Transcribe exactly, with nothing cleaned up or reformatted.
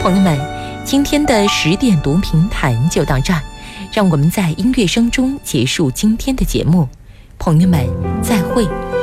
朋友们，今天的十点读评谈就到这儿，让我们在音乐声中结束今天的节目。朋友们，再会。